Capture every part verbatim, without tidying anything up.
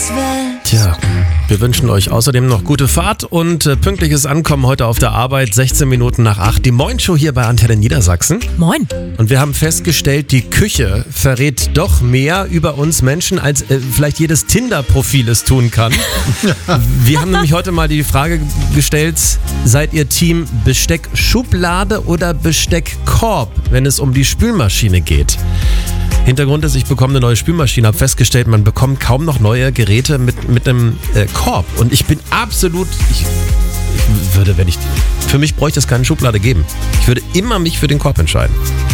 Tja, wir wünschen euch außerdem noch gute Fahrt und äh, pünktliches Ankommen heute auf der Arbeit, sechzehn Minuten nach acht. Die Moin-Show hier bei Antenne Niedersachsen. Moin. Und wir haben festgestellt, die Küche verrät doch mehr über uns Menschen, als äh, vielleicht jedes Tinder-Profil es tun kann. Wir haben nämlich heute mal die Frage gestellt, seid ihr Team Besteckschublade oder Besteckkorb, wenn es um die Spülmaschine geht? Hintergrund ist, ich bekomme eine neue Spülmaschine, habe festgestellt, man bekommt kaum noch neue Geräte mit, mit einem äh, Korb. Und ich bin absolut, ich, ich würde, wenn ich, für mich bräuchte es keine Schublade geben. Ich würde immer mich für den Korb entscheiden.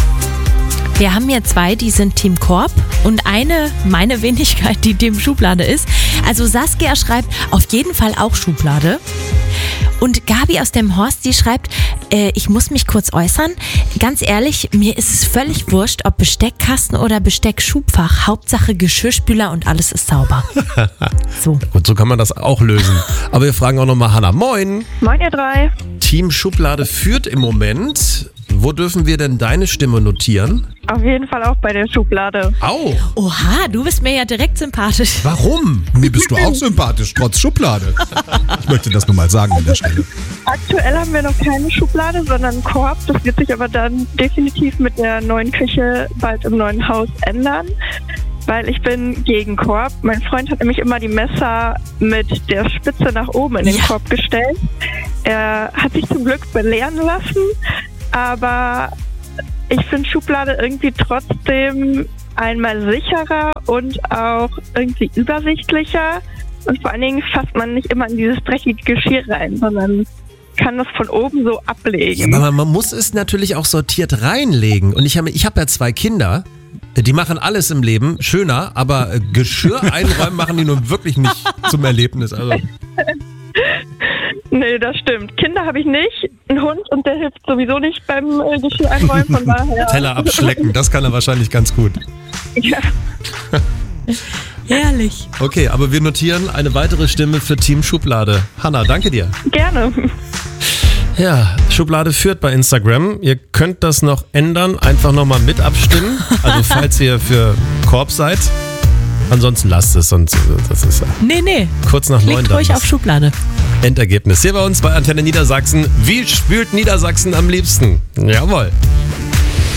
Wir haben hier zwei, die sind Team Korb und eine, meine Wenigkeit, die Team Schublade ist. Also Saskia schreibt auf jeden Fall auch Schublade. Und Gabi aus dem Horst, die schreibt, äh, ich muss mich kurz äußern. Ganz ehrlich, mir ist es völlig wurscht, ob Besteckkasten oder Besteckschubfach. Hauptsache Geschirrspüler und alles ist sauber. So. Und so kann man das auch lösen. Aber wir fragen auch nochmal Hanna. Moin. Moin, ihr drei. Team Schublade führt im Moment. Wo dürfen wir denn deine Stimme notieren? Auf jeden Fall auch bei der Schublade. Au. Oha, du bist mir ja direkt sympathisch. Warum? Mir bist du auch sympathisch, trotz Schublade. Ich möchte das nur mal sagen an der Stelle. Aktuell haben wir noch keine Schublade, sondern einen Korb. Das wird sich aber dann definitiv mit der neuen Küche bald im neuen Haus ändern. Weil ich bin gegen Korb. Mein Freund hat nämlich immer die Messer mit der Spitze nach oben in den Ja. Korb gestellt. Er hat sich zum Glück belehren lassen, aber ich finde Schublade irgendwie trotzdem einmal sicherer und auch irgendwie übersichtlicher. Und vor allen Dingen fasst man nicht immer in dieses dreckige Geschirr rein, sondern kann das von oben so ablegen. Ja, aber man muss es natürlich auch sortiert reinlegen. Und ich habe ich hab ja zwei Kinder. Die machen alles im Leben schöner, aber äh, Geschirr einräumen machen die nun wirklich nicht zum Erlebnis. Also. Nee, das stimmt. Kinder habe ich nicht. Ein Hund und der hilft sowieso nicht beim äh, Geschirr einräumen, von daher. Teller abschlecken, das kann er wahrscheinlich ganz gut. Ja. Herrlich. Okay, aber wir notieren eine weitere Stimme für Team Schublade. Hanna, danke dir. Gerne. Ja, Schublade führt bei Instagram. Ihr könnt das noch ändern, einfach nochmal mit abstimmen. Also falls ihr für Korb seid. Ansonsten lasst es, sonst das ist ja Nee, nee. kurz nach neun Klickt dann ruhig das auf Schublade. Endergebnis. Hier bei uns bei Antenne Niedersachsen. Wie spült Niedersachsen am liebsten? Jawohl.